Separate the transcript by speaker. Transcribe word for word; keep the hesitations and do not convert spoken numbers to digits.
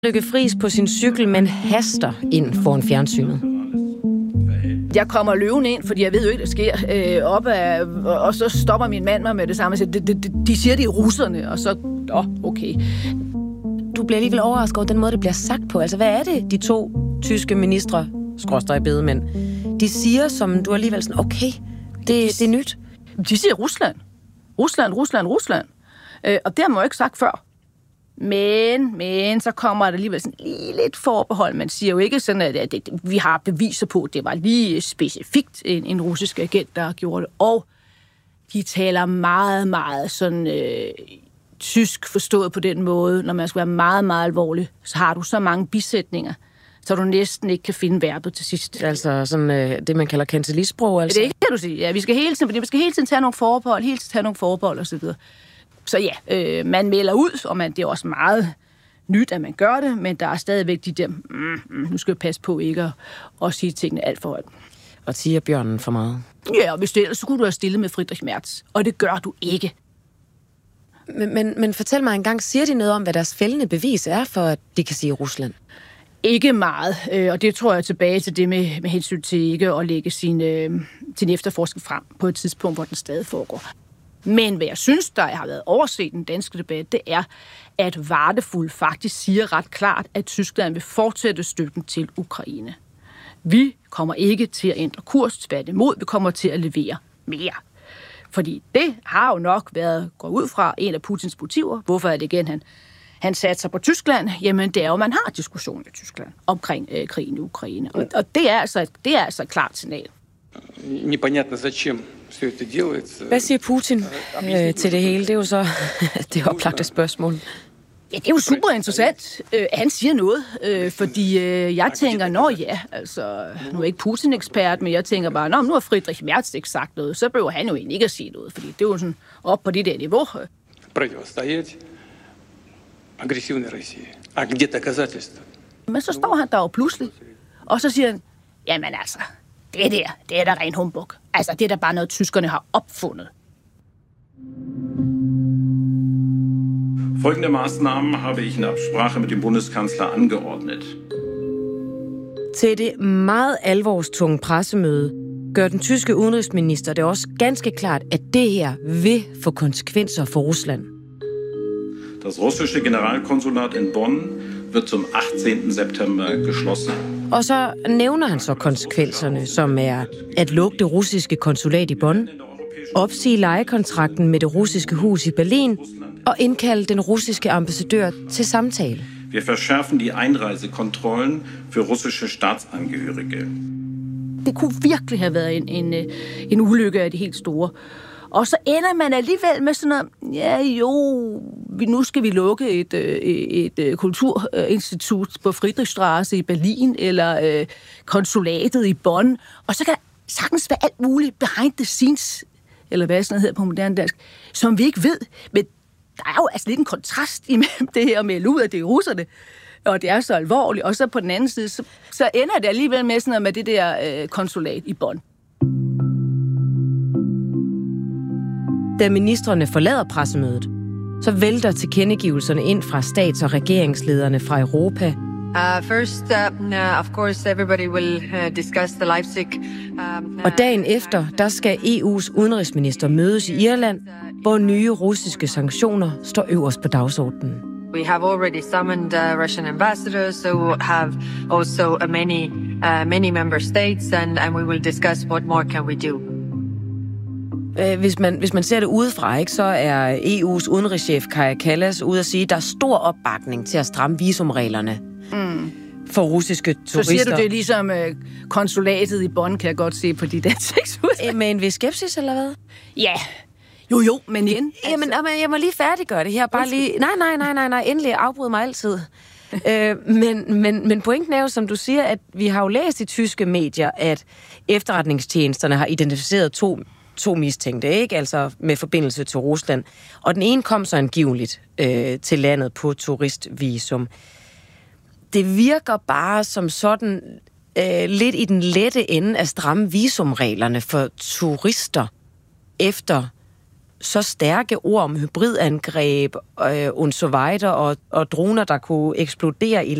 Speaker 1: Lykke Friis på sin cykel, men haster ind foran fjernsynet.
Speaker 2: Jeg kommer løven ind, fordi jeg ved jo ikke, hvad der sker. Øh, op af, og så stopper min mand mig med det samme. De, de, de siger, det er russerne, og så... Åh, okay.
Speaker 1: Du bliver alligevel overrasket over den måde, det bliver sagt på. Altså, hvad er det, de to tyske ministre, skråstreg bedemænd, de siger, som du alligevel sådan, okay, det, det er nyt?
Speaker 2: De siger Rusland. Rusland, Rusland, Rusland. Øh, og det har man jo ikke sagt før. Men, men, så kommer der alligevel sådan lige lidt forbehold. Man siger jo ikke sådan, at, at, at vi har beviser på, at det var lige specifikt en, en russisk agent, der gjorde det. Og de taler meget, meget sådan øh, tysk forstået på den måde. Når man skal være meget, meget alvorlig, så har du så mange bisætninger, så du næsten ikke kan finde verbet til sidst.
Speaker 1: Altså sådan øh, det, man kalder kancellisprog, altså?
Speaker 2: Det kan du sige. Ja, vi skal hele tiden, vi skal hele tiden tage nogle forbehold, hele tiden tage nogle forbehold og så videre. Så ja, øh, man melder ud, og man, det er også meget nyt, at man gør det, men der er stadigvæk de der, mm, mm, nu skal vi passe på ikke at, at sige tingene alt for højt.
Speaker 1: Og siger bjørnen for meget.
Speaker 2: Ja, og hvis det ellers, så kunne du have stillet med Friedrich Merz, og det gør du ikke.
Speaker 1: Men, men, men fortæl mig engang, siger de noget om, hvad deres fældende bevis er, for at de kan sige Rusland?
Speaker 2: Ikke meget, og det tror jeg tilbage til det med, med hensyn til ikke at lægge sin, øh, sin efterforskning frem på et tidspunkt, hvor den stadig foregår. Men hvad jeg synes, der har været overset i den danske debat, det er, at Vardefuld faktisk siger ret klart, at Tyskland vil fortsætte støtten til Ukraine. Vi kommer ikke til at ændre kurs, tværtimod, vi kommer til at levere mere. Fordi det har jo nok været, går ud fra, en af Putins motiver. Hvorfor er det igen, han, han satte sig på Tyskland? Jamen, det er jo, man har diskussion i Tyskland omkring øh, krigen i Ukraine. Og, og det, er altså, det er altså et klart signal.
Speaker 3: Непонятно зачем все это делается.
Speaker 1: Hvad siger Putin øh, til det hele? Det er jo så det oplagte spørgsmål.
Speaker 2: Ja, det er jo super interessant. Øh, han siger noget, øh, fordi øh, jeg tænker, nå ja, altså, nu er jeg ikke Putin-ekspert, men jeg tænker bare, nå, nu har Friedrich Merz ikke sagt noget, så behøver han jo egentlig ikke at sige noget, fordi det er jo sådan op på det der niveau.
Speaker 3: Противостоять агрессивной России. А где доказательства?
Speaker 2: Men så står han der jo pludselig, og så siger han, jamen altså, det der, det er da ren humbug. Altså, det er da bare noget, tyskerne har opfundet.
Speaker 4: Folgende Maßnahmen habe ich in Absprache mit dem Bundeskanzler angeordnet.
Speaker 1: Til det meget alvorstunge pressemøde gør den tyske udenrigsminister det også ganske klart, at det her vil få konsekvenser for Rusland.
Speaker 4: Das russische Generalkonsulat in Bonn wird zum achtzehnten September geschlossen.
Speaker 1: Og så nævner han så konsekvenserne, som er at lukke det russiske konsulat i Bonn, opsige lejekontrakten med det russiske hus i Berlin og indkalde den russiske ambassadør til samtale.
Speaker 4: Wir verschärfen die Einreisekontrollen für russische Staatsangehörige.
Speaker 2: Det kunne virkelig have været en, en, en ulykke af de helt store. Og så ender man alligevel med sådan noget, ja jo, vi, nu skal vi lukke et, et, et kulturinstitut på Friedrichstraße i Berlin, eller øh, konsulatet i Bonn, og så kan sagtens være alt muligt behind the scenes, eller hvad sådan noget hedder på moderne dansk, som vi ikke ved. Men der er jo altså lidt en kontrast imellem det her med at ud af det russerne, og det er så alvorligt, og så på den anden side, så, så ender det alligevel med sådan noget med det der øh, konsulat i Bonn.
Speaker 1: Da ministrene forlader pressemødet, så vælter tilkendegivelserne ind fra stats- og regeringslederne fra Europa.
Speaker 5: Uh, first, uh, of course, everybody will uh, discuss the Leipzig. Um,
Speaker 1: og dagen efter, der skal E U's udenrigsminister mødes i Irland, hvor nye russiske sanktioner står øverst på dagsordenen.
Speaker 5: We have already summoned uh, Russian ambassadors, so have also uh, many, uh, many member states, and, and we will discuss what more can we do.
Speaker 1: Hvis man, hvis man ser det udefra, ikke, så er E U's udenrigschef Kaja Kallas ude at sige, at der er stor opbakning til at stramme visumreglerne mm. for russiske turister.
Speaker 2: Så siger du, det er ligesom øh, konsulatet i Bonn, kan jeg godt se på dit ansigtsudtryk.
Speaker 1: Med en vis skepsis, eller hvad?
Speaker 2: Ja, jo jo, men igen.
Speaker 1: Altså. Jamen, jeg må lige færdiggøre det her. Bare lige, nej, nej, nej, nej, nej, endelig afbryd mig altid. øh, men, men, men pointen er jo, som du siger, at vi har jo læst i tyske medier, at efterretningstjenesterne har identificeret to to mistænkte, ikke? Altså med forbindelse til Rusland. Og den ene kom så angiveligt øh, til landet på turistvisum. Det virker bare som sådan øh, lidt i den lette ende af stramme visumreglerne for turister efter så stærke ord om hybridangreb, øh, und so weiter, og, og droner, der kunne eksplodere i